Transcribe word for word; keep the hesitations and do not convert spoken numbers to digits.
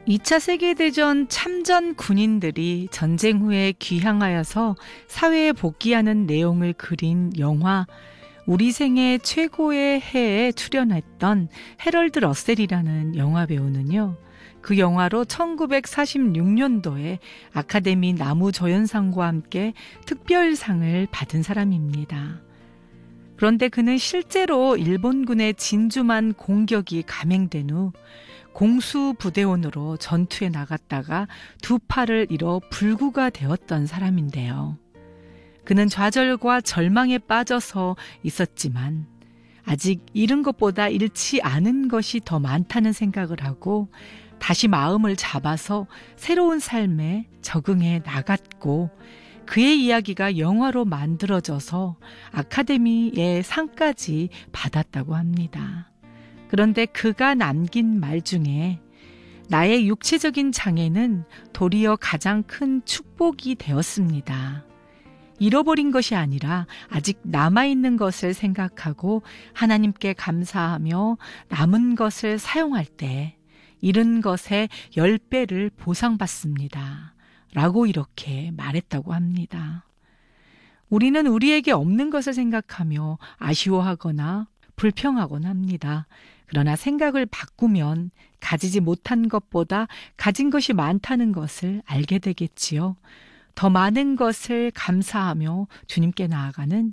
이 차 세계대전 참전 군인들이 전쟁 후에 귀향하여서 사회에 복귀하는 내용을 그린 영화 우리 생애 최고의 해에 출연했던 해럴드 러셀이라는 영화배우는요. 그 영화로 천구백사십육 년도에 아카데미 나무조연상과 함께 특별상을 받은 사람입니다. 그런데 그는 실제로 일본군의 진주만 공격이 감행된 후 공수부대원으로 전투에 나갔다가 두 팔을 잃어 불구가 되었던 사람인데요. 그는 좌절과 절망에 빠져서 있었지만 아직 잃은 것보다 잃지 않은 것이 더 많다는 생각을 하고 다시 마음을 잡아서 새로운 삶에 적응해 나갔고 그의 이야기가 영화로 만들어져서 아카데미의 상까지 받았다고 합니다. 그런데 그가 남긴 말 중에 나의 육체적인 장애는 도리어 가장 큰 축복이 되었습니다. 잃어버린 것이 아니라 아직 남아있는 것을 생각하고 하나님께 감사하며 남은 것을 사용할 때 잃은 것의 열 배를 보상받습니다. 라고 이렇게 말했다고 합니다. 우리는 우리에게 없는 것을 생각하며 아쉬워하거나 불평하곤 합니다. 그러나 생각을 바꾸면 가지지 못한 것보다 가진 것이 많다는 것을 알게 되겠지요. 더 많은 것을 감사하며 주님께 나아가는